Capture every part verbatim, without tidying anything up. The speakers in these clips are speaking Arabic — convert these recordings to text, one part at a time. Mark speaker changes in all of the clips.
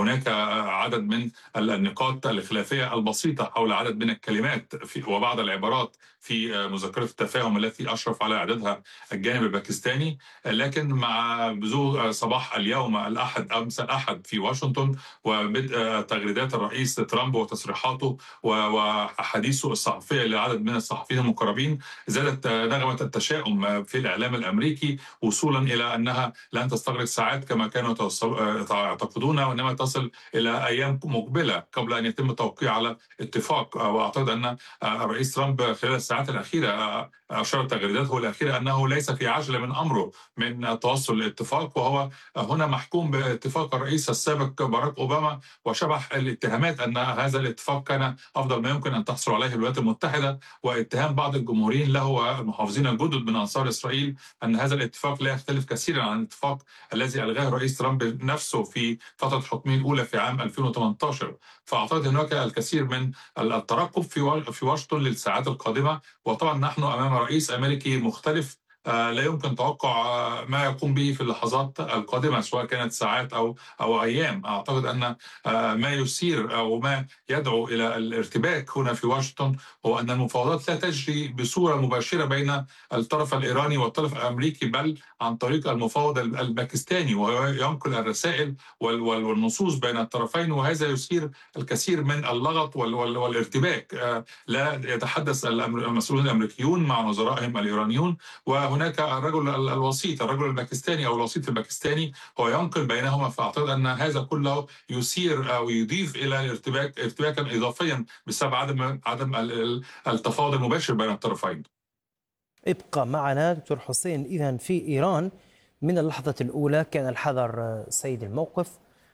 Speaker 1: هناك عدد من النقاط الخلافية البسيطة حول عدد من الكلمات في وبعض العبارات في مذكرة التفاهم التي أشرف على إعدادها الجانب الباكستاني. لكن مع بزوغ صباح اليوم الأحد أمس الأحد في واشنطن وبدء تغريدات الرئيس ترامب وتصريحاته وأحاديثه الصحفية لعدد من الصحفيين المقربين، زادت نغمة التشاؤم في الإعلام الأمريكي، وصولا إلى أنها لن تستغرق ساعات كما كانوا يعتقدون، وإنما تصل إلى أيام مقبلة قبل أن يتم التوقيع على اتفاق. وأعتقد أن الرئيس ترامب خلال الساعات الأخيرة أشار تغريداته الأخيرة أنه ليس في عجلة من أمره من التوصل لاتفاق، وهو هنا محكوم باتفاق الرئيس السابق باراك أوباما وشبح الاتهامات أن هذا الاتفاق كان أفضل ما يمكن أن تحصل عليه الولايات المتحدة، واتهام بعض الجمهوريين له والمحافظين الجدد من أنصار إسرائيل أن هذا الاتفاق لا يختلف كثيرا عن الاتفاق الذي ألغاه الرئيس ترامب نفسه في فترة حكمه الأولى في عام ألفين وثمانية عشر. فأعتقد هناك الكثير من الترقب في في واشنطن للساعات القادمة، وطبعا نحن أمام رئيس أمريكي مختلف لا يمكن توقع ما يقوم به في اللحظات القادمة، سواء كانت ساعات أو أو أيام. أعتقد أن ما يثير أو ما يدعو إلى الارتباك هنا في واشنطن هو أن المفاوضات لا تجري بصورة مباشرة بين الطرف الإيراني والطرف الأمريكي، بل عن طريق المفاوض الباكستاني، وهو ينقل الرسائل والنصوص بين الطرفين، وهذا يثير الكثير من اللغط والارتباك. لا يتحدث المسؤولون الأمريكيون مع نظرائهم الإيرانيون، وهناك الرجل الوسيط الرجل الباكستاني أو الوسيط الباكستاني هو ينقل بينهما. فأعتقد أن هذا كله يثير أو يضيف إلى الارتباك ارتباكا إضافيا بسبب عدم عدم التفاوض المباشر بين الطرفين.
Speaker 2: ابقى معنا دكتور حسين. إذن في إيران من اللحظة الأولى كان الحذر سيد الموقف،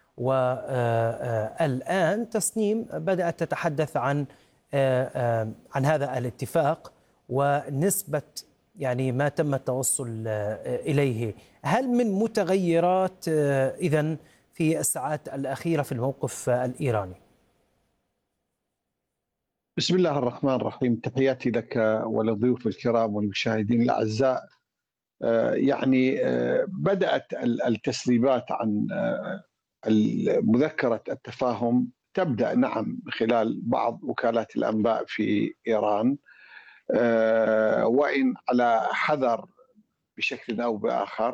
Speaker 2: والآن تسنيم بدأت تتحدث عن عن هذا الاتفاق ونسبة يعني ما تم التوصل إليه. هل من متغيرات إذن في الساعات الأخيرة في الموقف الإيراني؟
Speaker 3: بسم الله الرحمن الرحيم، تحياتي لك وللضيوف الكرام والمشاهدين الأعزاء. يعني بدأت التسريبات عن مذكرة التفاهم تبدأ نعم خلال بعض وكالات الأنباء في إيران، وإن على حذر بشكل أو بآخر،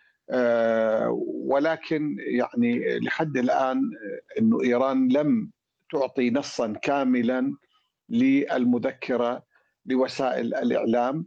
Speaker 3: ولكن يعني لحد الآن إنه إيران لم تعطي نصا كاملا للمذكرة لوسائل الإعلام،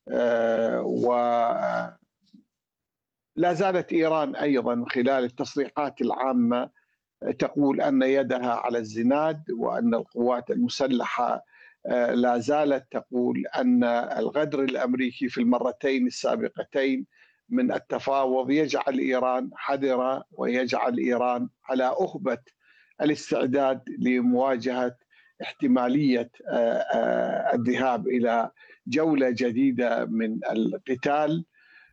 Speaker 3: ولا زالت إيران أيضا خلال التصريحات العامة تقول أن يدها على الزناد، وأن القوات المسلحة لا زالت تقول أن الغدر الأمريكي في المرتين السابقتين من التفاوض يجعل إيران حذرة ويجعل إيران على أهبة الاستعداد لمواجهة احتمالية الذهاب إلى جولة جديدة من القتال.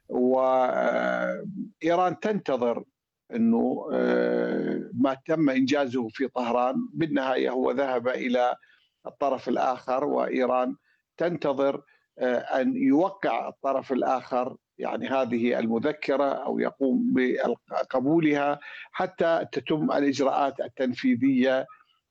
Speaker 3: وإيران تنتظر أنه ما تم إنجازه في طهران بالنهاية هو ذهب إلى الطرف الآخر، وإيران تنتظر أن يوقع الطرف الآخر يعني هذه المذكرة أو يقوم بقبولها حتى تتم الإجراءات التنفيذية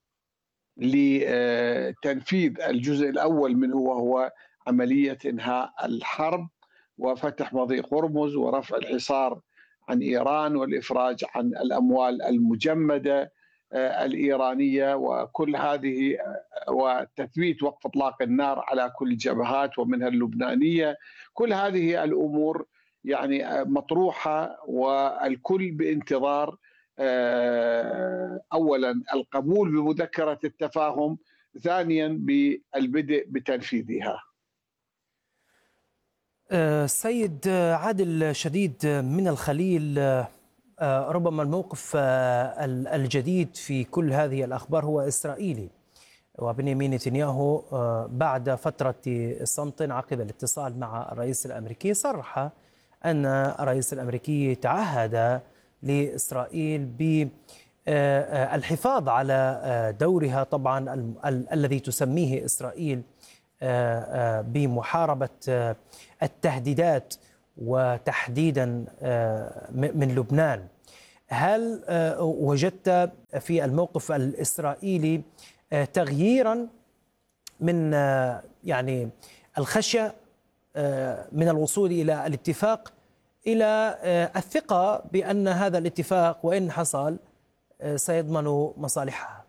Speaker 3: لتنفيذ الجزء الأول منه، وهو عملية إنهاء الحرب وفتح مضيق هرمز ورفع الحصار عن إيران والإفراج عن الأموال المجمدة الإيرانية وكل هذه، وتثبيت وقف إطلاق النار على كل الجبهات ومنها اللبنانية. كل هذه الأمور يعني مطروحة، والكل بانتظار أولا القبول بمذكرة التفاهم، ثانيا بالبدء بتنفيذها.
Speaker 2: سيد عادل شديد من الخليل، ربما الموقف الجديد في كل هذه الأخبار هو إسرائيلي، وبنيامين نتنياهو بعد فترة صمت عقب الاتصال مع الرئيس الأمريكي صرح أن الرئيس الأمريكي تعهد لإسرائيل بالحفاظ على دورها طبعا الذي تسميه إسرائيل بمحاربة التهديدات وتحديدا من لبنان. هل وجدت في الموقف الإسرائيلي تغييرا من يعني الخشية من الوصول إلى الاتفاق إلى الثقة بأن هذا الاتفاق وإن حصل سيضمن مصالحها؟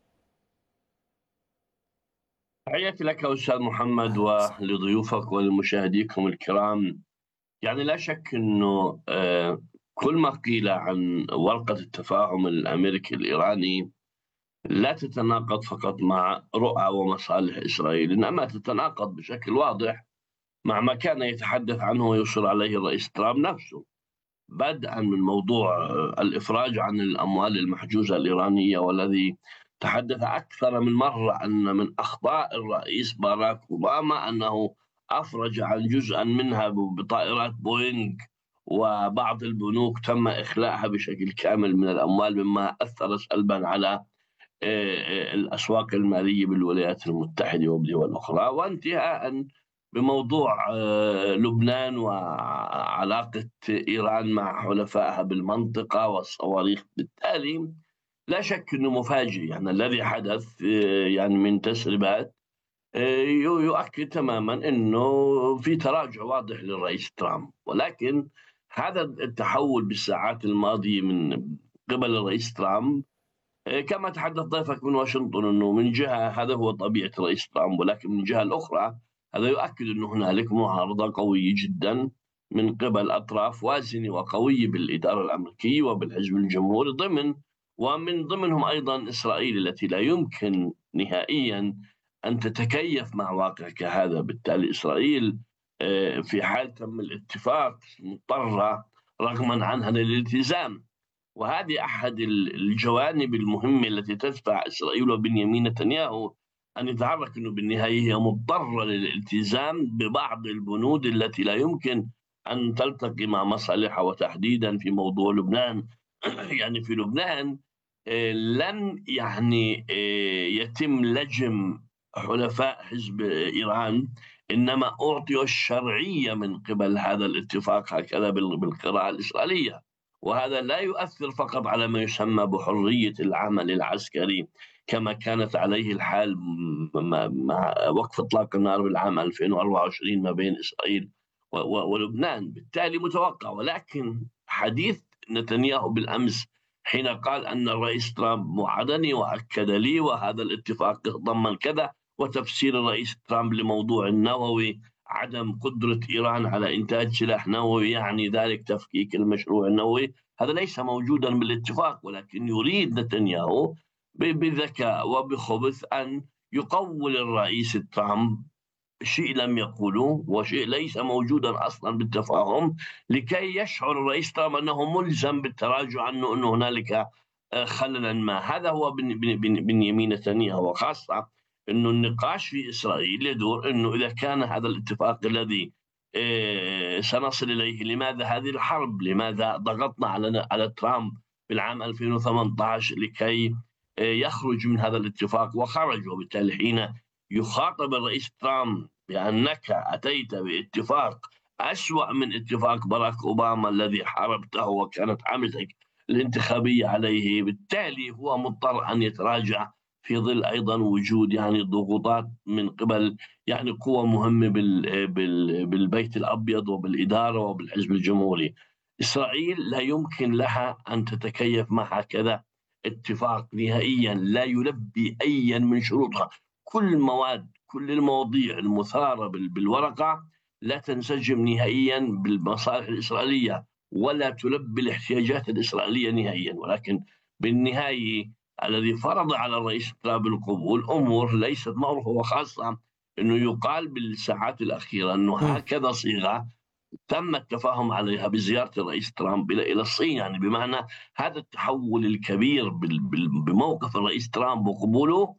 Speaker 4: تحياتي لك أستاذ محمد ولضيوفك ولمشاهديكم الكرام. يعني لا شك أنه كل ما قيل عن ورقة التفاهم الأمريكي الإيراني لا تتناقض فقط مع رؤى ومصالح إسرائيل، إنما تتناقض بشكل واضح مع ما كان يتحدث عنه ويصر عليه الرئيس ترامب نفسه، بدءا من موضوع الإفراج عن الأموال المحجوزة الإيرانية، والذي تحدث أكثر من مرة أن من أخطاء الرئيس باراك أوباما أنه أفرج عن جزءا منها بطائرات بوينغ، وبعض البنوك تم إخلاءها بشكل كامل من الأموال، مما أثر سلبا على الأسواق المالية بالولايات المتحدة وبدول أخرى، وانتهاء بموضوع لبنان وعلاقة إيران مع حلفائها بالمنطقة والصواريخ. بالتالي لا شك أنه مفاجئ، يعني الذي حدث يعني من تسريبات يؤكد تماما أنه في تراجع واضح للرئيس ترامب، ولكن هذا التحول بالساعات الماضية من قبل الرئيس ترامب كما تحدث ضيفك من واشنطن أنه من جهة هذا هو طبيعة الرئيس ترامب، ولكن من جهة الأخرى هذا يؤكد أن هنالك معارضة قوية جدا من قبل أطراف وازنة وقوية بالإدارة الأمريكية وبالحزب الجمهوري ضمن ومن ضمنهم أيضا إسرائيل التي لا يمكن نهائيا أن تتكيف مع واقع كهذا. بالتالي إسرائيل في حال تم الاتفاق مضطرة رغما عنها للالتزام، وهذه أحد الجوانب المهمة التي تدفع إسرائيل وبنيامين نتنياهو أن يتحرك، أنه بالنهاية هي مضطرة للالتزام ببعض البنود التي لا يمكن أن تلتقي مع مصالحها، وتحديدا في موضوع لبنان. يعني في لبنان لم يعني يتم لجم حلفاء حزب إيران، إنما أعطيوا الشرعية من قبل هذا الاتفاق هكذا بالقراءة الإسرائيلية، وهذا لا يؤثر فقط على ما يسمى بحرية العمل العسكري كما كانت عليه الحال مع وقف إطلاق النار بالعام ألفين وأربعة وعشرين ما بين إسرائيل ولبنان. بالتالي متوقع، ولكن حديث نتنياهو بالأمس حين قال أن الرئيس ترامب وعدني وأكد لي وهذا الاتفاق ضمن كذا، وتفسير الرئيس ترامب لموضوع النووي عدم قدرة إيران على إنتاج سلاح نووي يعني ذلك تفكيك المشروع النووي، هذا ليس موجودا بالاتفاق، ولكن يريد نتنياهو بذكاء وبخبث أن يقول الرئيس ترامب شيء لم يقوله وشيء ليس موجودا أصلا بالتفاهم، لكي يشعر الرئيس ترامب أنه ملزم بالتراجع عنه، أنه هنالك خللا ما. هذا هو بنيامين نتنياهو، وخاصة أنه النقاش في إسرائيل يدور أنه إذا كان هذا الاتفاق الذي سنصل إليه، لماذا هذه الحرب؟ لماذا ضغطنا على على ترامب بالعام ألفين وثمانية عشر لكي يخرج من هذا الاتفاق وخرج؟ وبالتالي حين يخاطب الرئيس ترامب بأنك أتيت باتفاق أسوأ من اتفاق باراك أوباما الذي حاربته وكانت حملتك الانتخابية عليه، بالتالي هو مضطر أن يتراجع في ظل أيضا وجود يعني ضغوطات من قبل يعني قوى مهمة بال بال بالبيت الأبيض وبالإدارة وبالحزب الجمهوري. إسرائيل لا يمكن لها أن تتكيف مع هكذا اتفاق نهائيا لا يلبي أي من شروطها. كل المواد كل المواضيع المثارة بالورقة لا تنسجم نهائيا بالمصالح الإسرائيلية ولا تلبي الاحتياجات الإسرائيلية نهائيا، ولكن بالنهاية الذي فرض على الرئيس ترامب القبول أمور ليست معروفة، وخاصة أنه يقال بالساعات الأخيرة أنه هكذا صيغة تم التفاهم عليها بزيارة الرئيس ترامب إلى الصين، يعني بمعنى هذا التحول الكبير بموقف الرئيس ترامب وقبوله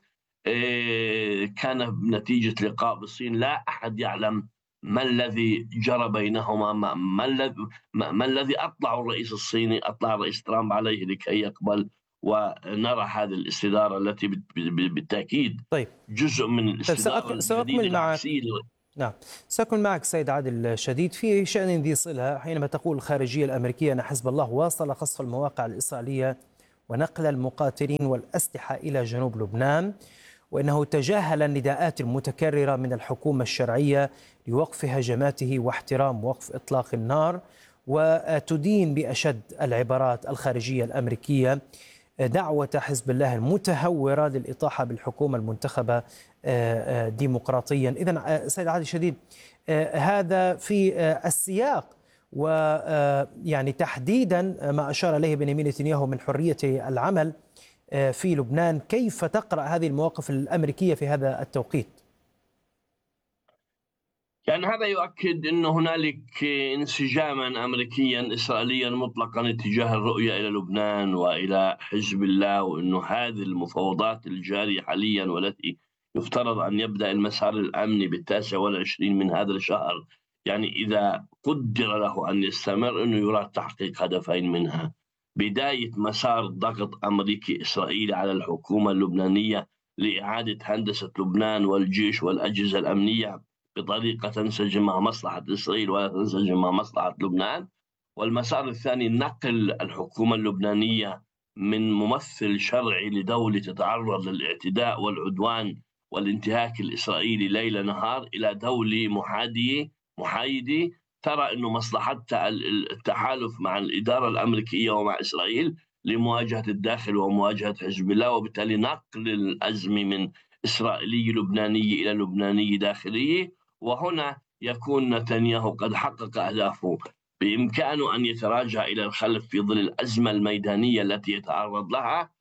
Speaker 4: كان نتيجة لقاء بالصين. لا أحد يعلم ما الذي جرى بينهما، ما, ما, الذي ما الذي أطلع الرئيس الصيني أطلع الرئيس ترامب عليه لكي يقبل، ونرى هذه الاستدارة التي بالتأكيد
Speaker 2: طيب.
Speaker 4: جزء من الاستدارة.
Speaker 2: سأكمل معك نعم، سأكون معك سيد عادل شديد في شأن ذي صلة. حينما تقول الخارجية الأمريكية أن حزب الله واصل قصف المواقع الإسرائيلية ونقل المقاتلين والأسلحة إلى جنوب لبنان، وأنه تجاهل النداءات المتكررة من الحكومة الشرعية لوقف هجماته واحترام وقف إطلاق النار، وتدين بأشد العبارات الخارجية الأمريكية دعوة حزب الله المتهورة للإطاحة بالحكومة المنتخبة ديمقراطيا. إذن سيد عادل شديد، هذا في السياق ويعني تحديدا ما أشار إليه بنيامين نتنياهو من حرية العمل في لبنان، كيف تقرأ هذه المواقف الأمريكية في هذا التوقيت؟
Speaker 4: يعني هذا يؤكد أن هنالك انسجاما أمريكيا إسرائيليا مطلقا اتجاه الرؤية إلى لبنان وإلى حزب الله، وأنه هذه المفاوضات الجارية حاليا والتي يفترض أن يبدأ المسار الأمني بالتاسع والعشرين من هذا الشهر، يعني إذا قدر له أن يستمر أنه يراد تحقيق هدفين منها: بداية مسار ضغط أمريكي إسرائيلي على الحكومة اللبنانية لإعادة هندسة لبنان والجيش والأجهزة الأمنية بطريقة تنسجم مع مصلحة إسرائيل ولا تنسجم مع مصلحة لبنان. والمسار الثاني نقل الحكومة اللبنانية من ممثل شرعي لدولة تتعرض للاعتداء والعدوان والانتهاك الإسرائيلي ليل نهار إلى دولة محايدة محايدة ترى أنه مصلحتها التحالف مع الإدارة الأمريكية ومع إسرائيل لمواجهة الداخل ومواجهة حزب الله، وبالتالي نقل الأزمة من إسرائيلي لبنانية إلى لبنانية داخلية. وهنا يكون نتنياهو قد حقق أهدافه، بإمكانه أن يتراجع إلى الخلف في ظل الأزمة الميدانية التي يتعرض لها،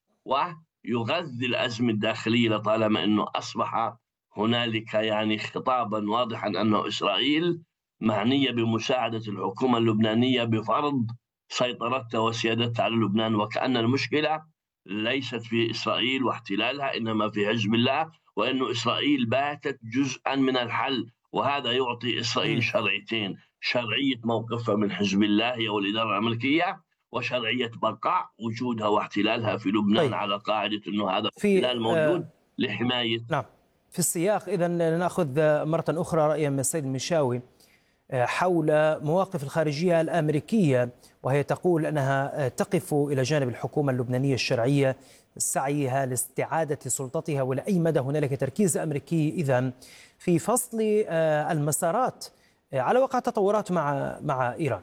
Speaker 4: ويغذي الأزمة الداخلية لطالما أنه أصبح هنالك يعني خطابا واضحا أنه إسرائيل معنية بمساعدة الحكومة اللبنانية بفرض سيطرتها وسيادتها على لبنان، وكأن المشكلة ليست في إسرائيل واحتلالها إنما في حزب الله، وأنه إسرائيل باتت جزءا من الحل. وهذا يعطي إسرائيل شرعيتين: شرعية موقفها من حزب الله هي والإدارة الأمريكية، وشرعية بقاء وجودها واحتلالها في لبنان. طيب. على قاعدة أنه هذا الاحتلال موجود آه لحماية.
Speaker 2: نعم، في السياق إذن نأخذ مرة أخرى رأيا من السيد المنشاوي حول مواقف الخارجية الأمريكية، وهي تقول أنها تقف إلى جانب الحكومة اللبنانية الشرعية سعيها لاستعادة سلطتها، وإلى أي مدى هنالك تركيز أمريكي إذن في فصل المسارات على وقع تطورات مع مع إيران؟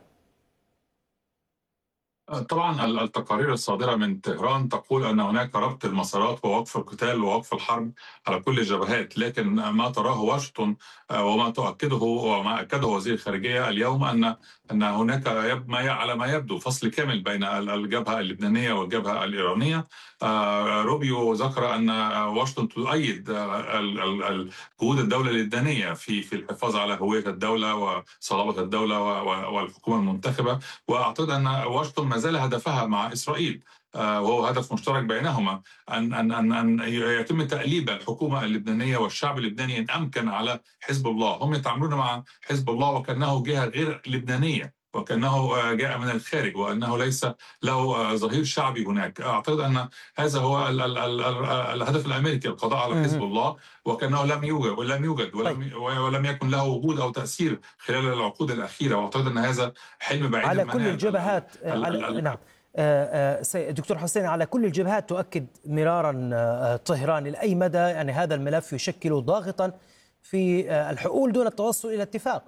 Speaker 1: طبعا التقارير الصادرة من طهران تقول أن هناك ربط المسارات ووقف القتال ووقف الحرب على كل الجبهات، لكن ما تراه واشنطن وما تؤكده وما أكده وزير الخارجية اليوم أن أن هناك ما على ما يبدو فصل كامل بين الجبهة اللبنانية والجبهة الإيرانية. روبيو ذكر أن واشنطن تؤيد جهود الدولة اللبنانية في في الحفاظ على هوية الدولة وصلابة الدولة والحكومة المنتخبة، وأعتقد أن واشنطن ما زال هدفها مع إسرائيل وهو هدف مشترك بينهما أن أن أن أن يتم تأليب الحكومة اللبنانية والشعب اللبناني إن أمكن على حزب الله. هم يتعاملون مع حزب الله وكأنه جهة غير لبنانية، وكأنه جاء من الخارج، وأنه ليس له ظهير شعبي هناك. أعتقد أن هذا هو ال ال ال ال الهدف الأمريكي، القضاء على حزب الله، وكأنه لم يوجد ولم يوجد ولم, ولم يكن له وجود أو تأثير خلال العقود الأخيرة. وأعتقد أن هذا حلم بعيد
Speaker 2: على كل الجبهات.
Speaker 1: ال ال
Speaker 2: على نعم دكتور حسين، على كل الجبهات تؤكد مرارا طهران لأي مدى يعني هذا الملف يشكل ضاغطا في الحقول دون التوصل إلى اتفاق.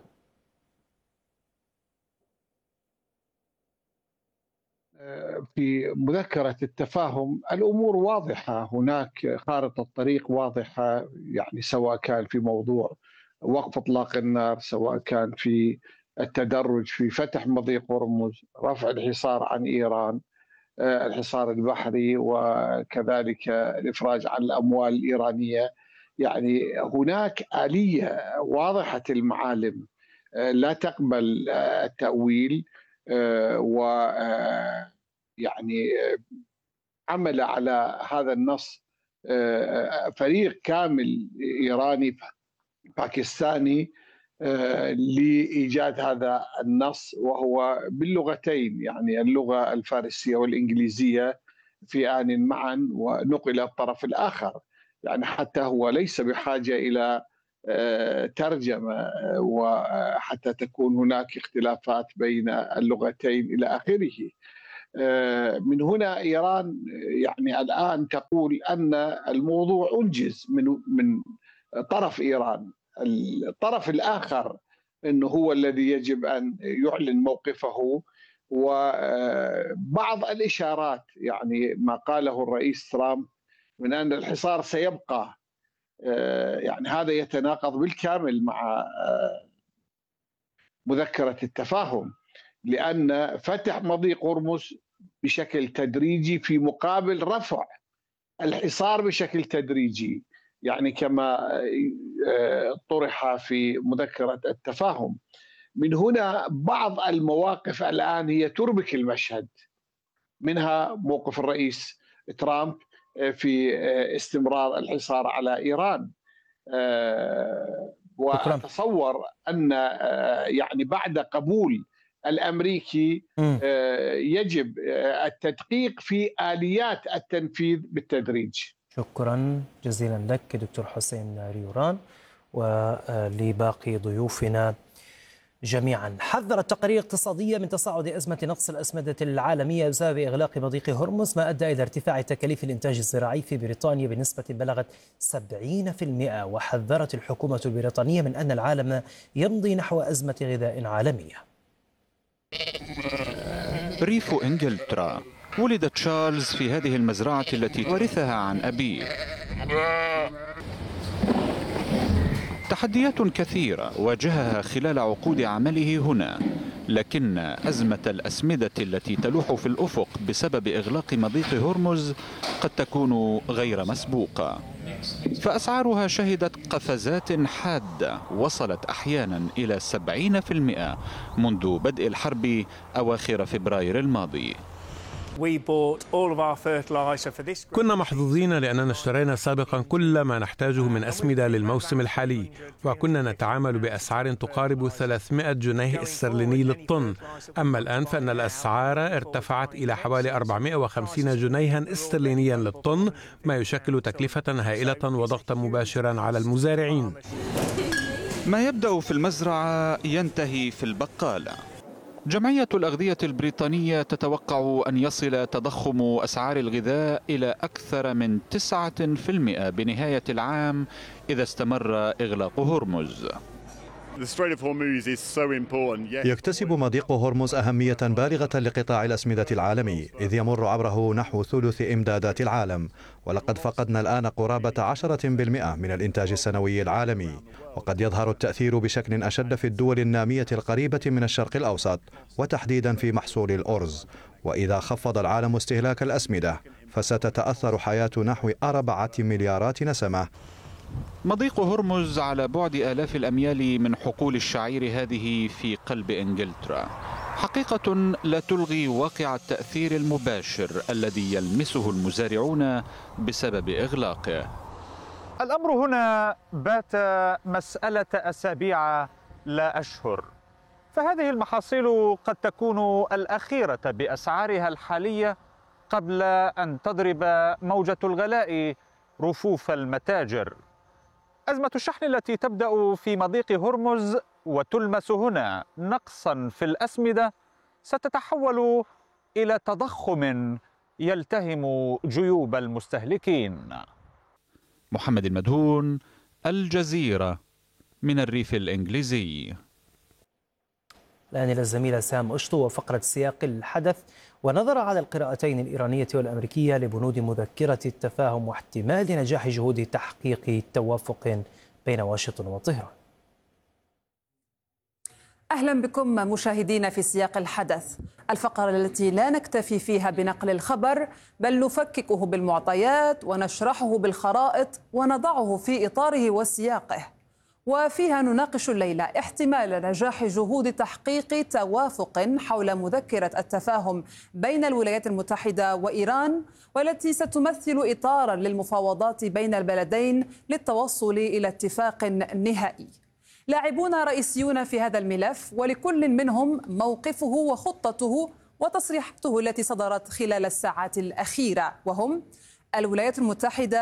Speaker 3: في مذكرة التفاهم الأمور واضحة، هناك خارطة طريق واضحة، يعني سواء كان في موضوع وقف إطلاق النار، سواء كان في التدرج في فتح مضيق هرمز، رفع الحصار عن إيران، الحصار البحري، وكذلك الإفراج عن الأموال الإيرانية. يعني هناك آلية واضحة المعالم لا تقبل التأويل، و يعني عمل على هذا النص فريق كامل إيراني باكستاني لإيجاد هذا النص، وهو باللغتين، يعني اللغة الفارسية والإنجليزية في آن معا، ونقل الطرف الآخر. يعني حتى هو ليس بحاجة إلى ترجمة وحتى تكون هناك اختلافات بين اللغتين إلى آخره. من هنا إيران يعني الآن تقول أن الموضوع أنجز من من طرف إيران، الطرف الآخر أنه هو الذي يجب أن يعلن موقفه. وبعض الإشارات يعني ما قاله الرئيس ترامب من أن الحصار سيبقى، يعني هذا يتناقض بالكامل مع مذكرة التفاهم، لأن فتح مضيق هرمز بشكل تدريجي في مقابل رفع الحصار بشكل تدريجي، يعني كما طرح في مذكرة التفاهم. من هنا بعض المواقف الآن هي تربك المشهد، منها موقف الرئيس ترامب في استمرار الحصار على إيران. وأتصور أن يعني بعد قبول الأمريكي يجب التدقيق في آليات التنفيذ بالتدريج.
Speaker 2: شكرا جزيلا لك دكتور حسين ريوران ولباقي ضيوفنا جميعا. حذرت تقارير اقتصادية من تصاعد أزمة نقص الأسمدة العالمية بسبب إغلاق مضيق هرمز، ما أدى إلى ارتفاع تكاليف الإنتاج الزراعي في بريطانيا بنسبة بلغت سبعين بالمئة. وحذرت الحكومة البريطانية من أن العالم يمضي نحو أزمة غذاء عالمية.
Speaker 5: ريف إنجلترا. ولد تشارلز في هذه المزرعة التي ورثها عن أبيه. تحديات كثيرة واجهها خلال عقود عمله هنا، لكن أزمة الأسمدة التي تلوح في الأفق بسبب إغلاق مضيق هرمز قد تكون غير مسبوقة، فأسعارها شهدت قفزات حادة وصلت أحيانا إلى سبعين بالمئة منذ بدء الحرب أواخر فبراير الماضي.
Speaker 6: كنا محظوظين لأننا اشترينا سابقا كل ما نحتاجه من أسمدة للموسم الحالي، وكنا نتعامل بأسعار تقارب ثلاثمائة جنيه استرليني للطن. أما الآن فإن الأسعار ارتفعت إلى حوالي أربعمائة وخمسين جنيها استرلينيا للطن، ما يشكل تكلفة هائلة وضغطا مباشرا على المزارعين.
Speaker 5: ما يبدأ في المزرعة ينتهي في البقالة. جمعية الأغذية البريطانية تتوقع أن يصل تضخم أسعار الغذاء إلى أكثر من تسعة بالمئة بنهاية العام إذا استمر إغلاق هرمز.
Speaker 7: يكتسب مضيق هرمز أهمية بالغة لقطاع الأسمدة العالمي، إذ يمر عبره نحو ثلث إمدادات العالم، ولقد فقدنا الآن قرابة عشرة بالمئة من الإنتاج السنوي العالمي، وقد يظهر التأثير بشكل أشد في الدول النامية القريبة من الشرق الأوسط، وتحديدا في محصول الأرز. وإذا خفض العالم استهلاك الأسمدة فستتأثر حياة نحو أربعة مليارات نسمة.
Speaker 5: مضيق هرمز على بعد آلاف الأميال من حقول الشعير هذه في قلب إنجلترا، حقيقة لا تلغي واقع التأثير المباشر الذي يلمسه المزارعون بسبب إغلاقه.
Speaker 8: الأمر هنا بات مسألة أسابيع لا أشهر، فهذه المحاصيل قد تكون الأخيرة بأسعارها الحالية قبل أن تضرب موجة الغلاء رفوف المتاجر. أزمة الشحن التي تبدأ في مضيق هرمز وتلمس هنا نقصا في الأسمدة ستتحول إلى تضخم يلتهم جيوب المستهلكين.
Speaker 5: محمد المدهون، الجزيرة، من الريف الإنجليزي.
Speaker 2: الآن إلى الزميلة سام أشطو وفقرة سياق الحدث، ونظر على القراءتين الإيرانية والأمريكية لبنود مذكرة التفاهم واحتمال نجاح جهود تحقيق توافق بين واشنطن وطهران.
Speaker 9: أهلا بكم مشاهدينا في سياق الحدث، الفقرة التي لا نكتفي فيها بنقل الخبر بل نفككه بالمعطيات ونشرحه بالخرائط ونضعه في إطاره وسياقه، وفيها نناقش الليلة احتمال نجاح جهود تحقيق توافق حول مذكرة التفاهم بين الولايات المتحدة وإيران، والتي ستمثل إطارا للمفاوضات بين البلدين للتوصل إلى اتفاق نهائي. لاعبون رئيسيون في هذا الملف، ولكل منهم موقفه وخطته وتصريحاته التي صدرت خلال الساعات الأخيرة، وهم الولايات المتحدة،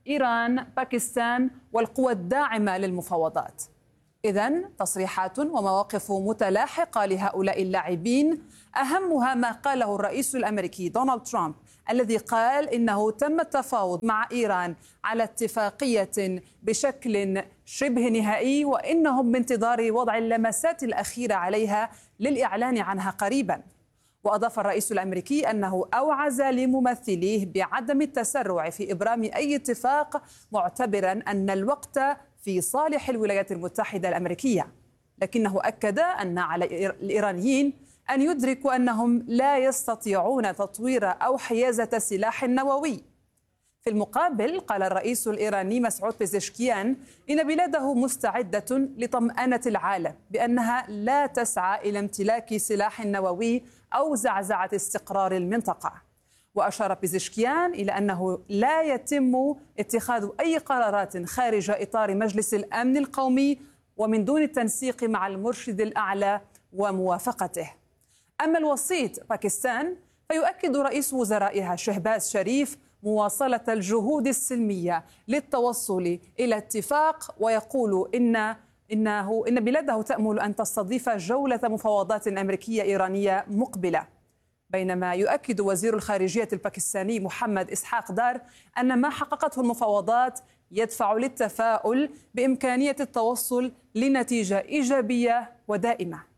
Speaker 9: إيران، باكستان والقوى الداعمة للمفاوضات. إذن تصريحات ومواقف متلاحقة لهؤلاء اللاعبين، أهمها ما قاله الرئيس الأمريكي دونالد ترامب الذي قال إنه تم التفاوض مع إيران على اتفاقية بشكل شبه نهائي، وإنهم بانتظار وضع اللمسات الأخيرة عليها للإعلان عنها قريبا. وأضاف الرئيس الأمريكي أنه أوعز لممثليه بعدم التسرع في إبرام أي اتفاق، معتبرا أن الوقت في صالح الولايات المتحدة الأمريكية، لكنه أكد أن على الإيرانيين أن يدركوا أنهم لا يستطيعون تطوير أو حيازة سلاح نووي. في المقابل قال الرئيس الإيراني مسعود بيزشكيان إن بلاده مستعدة لطمأنة العالم بأنها لا تسعى إلى امتلاك سلاح نووي أو زعزعة استقرار المنطقة. وأشار بيزشكيان إلى أنه لا يتم اتخاذ أي قرارات خارج إطار مجلس الأمن القومي ومن دون التنسيق مع المرشد الأعلى وموافقته. أما الوسيط باكستان فيؤكد رئيس وزرائها شهباز شريف مواصلة الجهود السلمية للتوصل إلى اتفاق، ويقول إن إنه إن بلاده تأمل أن تستضيف جولة مفاوضات أمريكية إيرانية مقبلة. بينما يؤكد وزير الخارجية الباكستاني محمد إسحاق دار أن ما حققته المفاوضات يدفع للتفاؤل بإمكانية التوصل لنتيجة إيجابية ودائمة.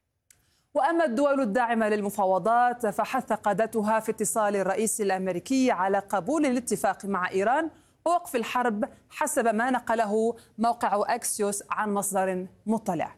Speaker 9: وأما الدول الداعمة للمفاوضات فحث قادتها في اتصال الرئيس الأمريكي على قبول الاتفاق مع إيران ووقف الحرب، حسب ما نقله موقع أكسيوس عن مصدر مطلع.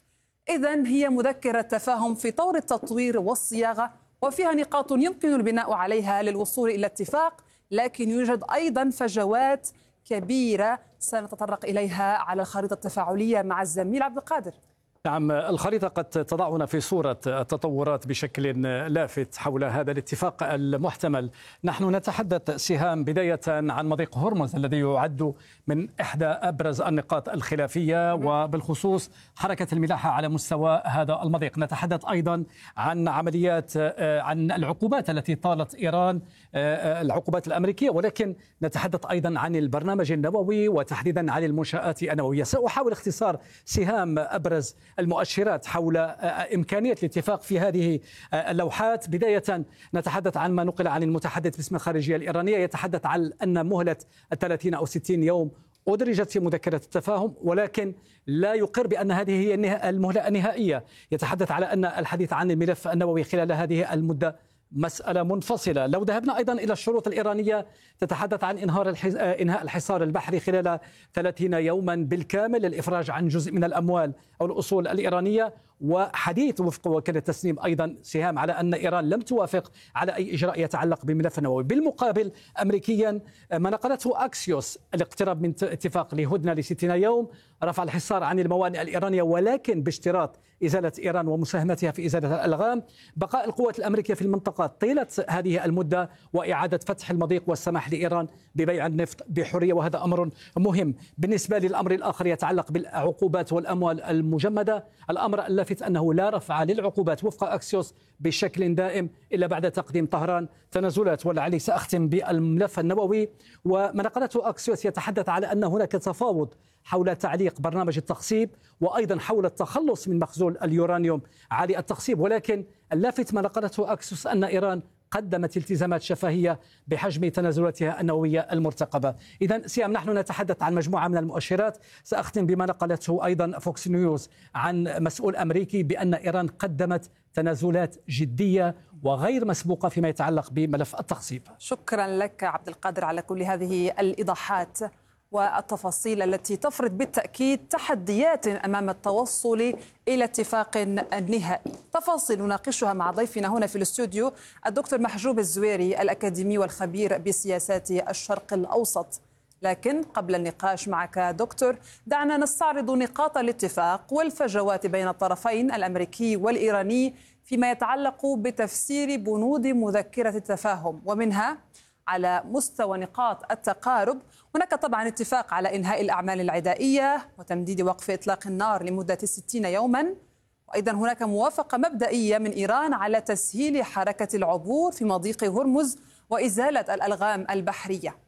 Speaker 9: إذن هي مذكرة تفاهم في طور التطوير والصياغة، وفيها نقاط يمكن البناء عليها للوصول إلى اتفاق، لكن يوجد أيضا فجوات كبيرة سنتطرق إليها على الخريطة التفاعلية مع الزميل عبد القادر.
Speaker 10: نعم، الخريطة قد تضعنا في صورة التطورات بشكل لافت حول هذا الاتفاق المحتمل. نحن نتحدث سهام بداية عن مضيق هرمز الذي يعد من إحدى أبرز النقاط الخلافية، وبالخصوص حركة الملاحة على مستوى هذا المضيق. نتحدث أيضا عن عمليات عن العقوبات التي طالت إيران، العقوبات الأمريكية، ولكن نتحدث أيضا عن البرنامج النووي وتحديدا عن المنشآت النووية. سأحاول اختصار سهام أبرز المؤشرات حول إمكانية الاتفاق في هذه اللوحات. بداية نتحدث عن ما نقل عن المتحدث باسم الخارجية الإيرانية، يتحدث عن أن مهلة ثلاثين أو ستين يوم أدرجت في مذكرة التفاهم، ولكن لا يقر بأن هذه هي المهلة النهائية. يتحدث على أن الحديث عن الملف النووي خلال هذه المدة مسألة منفصلة. لو ذهبنا أيضا إلى الشروط الإيرانية تتحدث عن إنهار الحز... إنهاء الحصار البحري خلال ثلاثين يوما بالكامل، للإفراج عن جزء من الأموال أو الأصول الإيرانية، وحديث وفق وكالة تسنيم أيضا سهام على أن إيران لم توافق على أي إجراء يتعلق بملف النووي. بالمقابل أمريكيا ما نقلته أكسيوس الاقتراب من اتفاق لهدنة لستين يوم، رفع الحصار عن الموانئ الإيرانية ولكن باشتراط إزالة إيران ومساهمتها في إزالة الألغام، بقاء القوات الأمريكية في المنطقة طيلة هذه المدة، وإعادة فتح المضيق والسماح لإيران ببيع النفط بحرية، وهذا أمر مهم. بالنسبة للأمر الآخر يتعلق بالعقوبات والأموال المجمدة، الأمر اللافت أنه لا رفع للعقوبات وفق أكسيوس بشكل دائم إلا بعد تقديم طهران تنازلات. ولعلي سأختم بالملف النووي، وما نقلته أكسيوس يتحدث على أن هناك تفاوض حول تعليق برنامج التخصيب، وأيضا حول التخلص من مخزون اليورانيوم عالي التخصيب، ولكن اللافت ما نقلته أكسيوس أن إيران قدمت التزامات شفهية بحجم تنازلاتها النووية المرتقبة. إذن سيام نحن نتحدث عن مجموعة من المؤشرات. سأختم بما نقلته أيضا فوكس نيوز عن مسؤول أمريكي بأن إيران قدمت تنازلات جدية وغير مسبوقة فيما يتعلق بملف التخصيب.
Speaker 9: شكرا لك عبد القادر على كل هذه الإيضاحات والتفاصيل التي تفرض بالتأكيد تحديات أمام التوصل إلى اتفاق نهائي. تفاصيل نناقشها مع ضيفنا هنا في الاستوديو الدكتور محجوب الزويري، الأكاديمي والخبير بسياسات الشرق الأوسط. لكن قبل النقاش معك دكتور، دعنا نستعرض نقاط الاتفاق والفجوات بين الطرفين الأمريكي والإيراني فيما يتعلق بتفسير بنود مذكرة التفاهم، ومنها على مستوى نقاط التقارب. هناك طبعا اتفاق على إنهاء الأعمال العدائية وتمديد وقف إطلاق النار لمدة ستين يوما، وأيضا هناك موافقة مبدئية من إيران على تسهيل حركة العبور في مضيق هرمز وإزالة الألغام البحرية.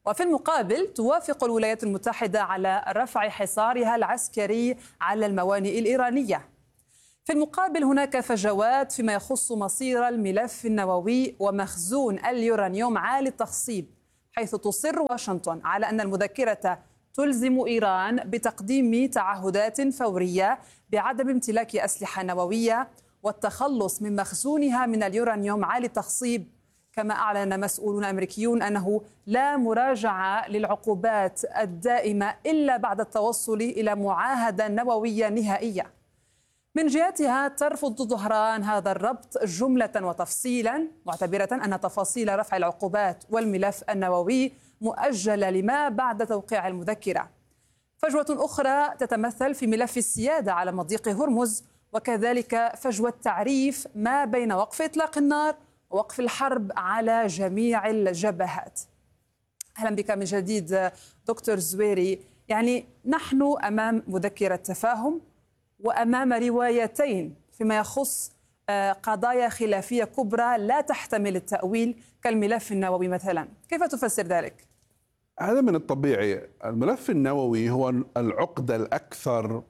Speaker 9: وفي المقابل توافق الولايات المتحدة على رفع حصارها العسكري على الموانئ الإيرانية. في المقابل هناك فجوات فيما يخص مصير الملف النووي ومخزون اليورانيوم عالي التخصيب، حيث تصر واشنطن على أن المذكرة تلزم إيران بتقديم تعهدات فورية بعدم امتلاك أسلحة نووية والتخلص من مخزونها من اليورانيوم عالي التخصيب. كما أعلن مسؤولون أمريكيون أنه لا مراجعة للعقوبات الدائمة إلا بعد التوصل إلى معاهدة نووية نهائية. من جهتها ترفض طهران هذا الربط جملة وتفصيلا، معتبرة أن تفاصيل رفع العقوبات والملف النووي مؤجلة لما بعد توقيع المذكرة. فجوة أخرى تتمثل في ملف السيادة على مضيق هرمز، وكذلك فجوة تعريف ما بين وقف إطلاق النار ووقف الحرب على جميع الجبهات. أهلا بك من جديد دكتور زويري. يعني نحن أمام مذكرة تفاهم وأمام روايتين فيما يخص قضايا خلافية كبرى لا تحتمل التأويل كالملف النووي مثلا، كيف تفسر ذلك؟
Speaker 11: هذا من الطبيعي. الملف النووي هو العقدة الأكثر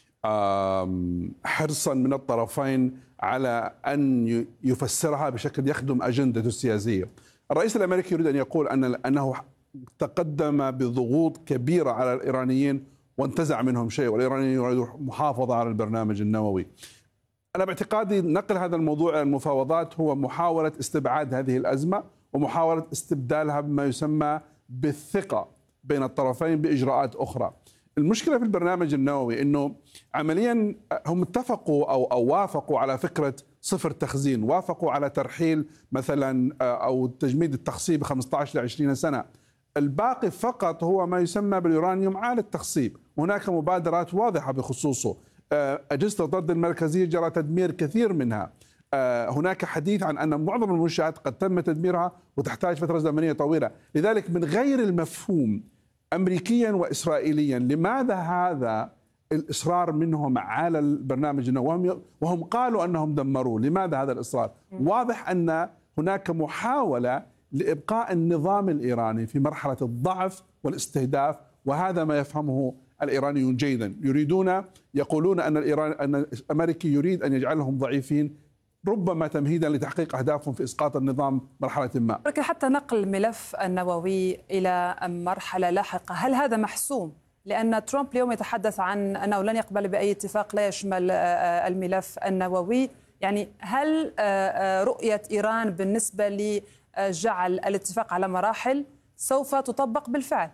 Speaker 11: حرصا من الطرفين على أن يفسرها بشكل يخدم أجندته السياسية. الرئيس الأمريكي يريد أن يقول أن أنه تقدم بضغوط كبيرة على الإيرانيين وانتزع منهم شيء، والإيرانيين يريدوا محافظة على البرنامج النووي. أنا باعتقادي نقل هذا الموضوع إلى المفاوضات هو محاولة استبعاد هذه الأزمة ومحاولة استبدالها بما يسمى بالثقة بين الطرفين بإجراءات أخرى. المشكلة في البرنامج النووي أنه عمليا هم اتفقوا أو, أو وافقوا على فكرة صفر تخزين، وافقوا على ترحيل مثلا أو تجميد التخصيب خمسة عشر إلى عشرين سنة. الباقي فقط هو ما يسمى باليورانيوم عالي التخصيب، هناك مبادرات واضحة بخصوصه. أجهزة الضد المركزية جرى تدمير كثير منها. هناك حديث عن أن معظم المنشآت قد تم تدميرها وتحتاج فترة زمنية طويلة. لذلك من غير المفهوم أمريكيا وإسرائيليا لماذا هذا الإصرار منهم على البرنامج النووي وهم قالوا أنهم دمروه؟ لماذا هذا الإصرار؟ واضح أن هناك محاولة لإبقاء النظام الإيراني في مرحلة الضعف والاستهداف، وهذا ما يفهمه الإيرانيون جيدا. يريدون يقولون أن الإيران أن الأمريكي يريد أن يجعلهم ضعيفين، ربما تمهيدا لتحقيق أهدافهم في إسقاط النظام مرحلة ما.
Speaker 9: لكن حتى نقل الملف النووي إلى مرحلة لاحقة، هل هذا محسوم؟ لأن ترامب اليوم يتحدث عن أنه لن يقبل بأي اتفاق لا يشمل الملف النووي. يعني هل رؤية إيران بالنسبة لجعل الاتفاق على مراحل سوف تطبق بالفعل؟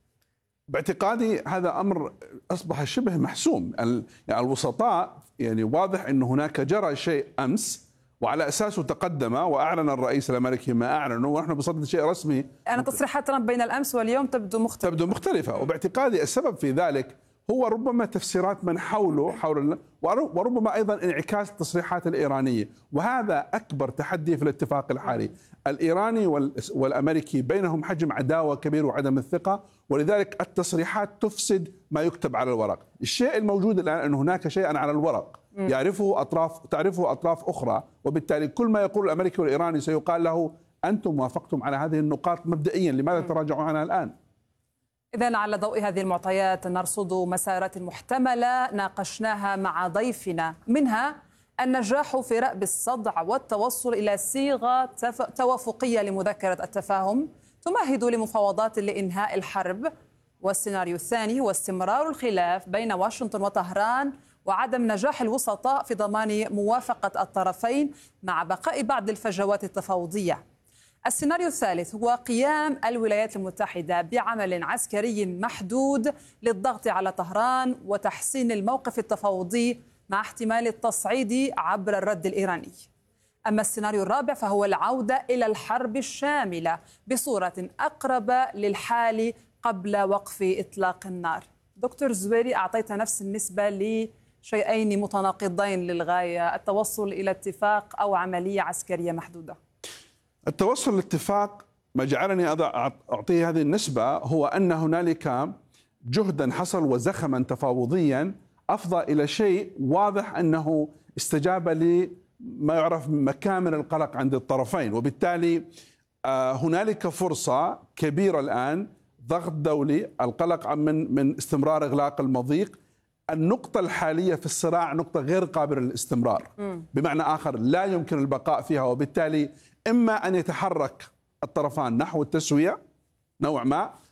Speaker 11: باعتقادي هذا أمر أصبح شبه محسوم. يعني الوسطاء يعني واضح أن هناك جرى شيء أمس وعلى أساسه تقدم وأعلن الرئيس الأمريكي ما أعلنه، ونحن بصدد شيء رسمي.
Speaker 9: أنا تصريحات ترامب بين الأمس واليوم تبدو مختلفة
Speaker 11: تبدو مختلفة وباعتقادي السبب في ذلك هو ربما تفسيرات من حوله حول وربما أيضا انعكاس التصريحات الإيرانية، وهذا أكبر تحدي في الاتفاق الحالي. الإيراني والأمريكي بينهم حجم عداوة كبير وعدم الثقة، ولذلك التصريحات تفسد ما يكتب على الورق. الشيء الموجود الآن أن هناك شيئا على الورق يعرفه أطراف تعرفه أطراف أخرى، وبالتالي كل ما يقول الأمريكي والإيراني سيقال له أنتم وافقتم على هذه النقاط مبدئيا، لماذا تراجعوا عنها الآن؟
Speaker 9: إذن على ضوء هذه المعطيات نرصد مسارات محتملة ناقشناها مع ضيفنا، منها النجاح في رأب الصدع والتوصل إلى صيغة توافقية لمذكرة التفاهم تمهد لمفاوضات لإنهاء الحرب، والسيناريو الثاني هو استمرار الخلاف بين واشنطن وطهران وعدم نجاح الوسطاء في ضمان موافقة الطرفين مع بقاء بعض الفجوات التفاوضية. السيناريو الثالث هو قيام الولايات المتحدة بعمل عسكري محدود للضغط على طهران وتحسين الموقف التفاوضي مع احتمال التصعيد عبر الرد الإيراني. أما السيناريو الرابع فهو العودة إلى الحرب الشاملة بصورة أقرب للحال قبل وقف إطلاق النار. دكتور زويري، أعطيت نفس النسبة لشيئين متناقضين للغاية، التوصل إلى اتفاق أو عملية عسكرية محدودة.
Speaker 11: التوصل لاتفاق ما جعلني أعطيه هذه النسبة هو أن هنالك جهدا حصل وزخما تفاوضيا أفضى إلى شيء واضح أنه استجاب لما يعرف مكامن القلق عند الطرفين، وبالتالي هنالك فرصة كبيرة الآن ضغط دولي، القلق من من استمرار إغلاق المضيق. النقطة الحالية في الصراع نقطة غير قابلة للاستمرار، بمعنى آخر لا يمكن البقاء فيها، وبالتالي إما أن يتحرك الطرفان نحو التسوية نوع ما،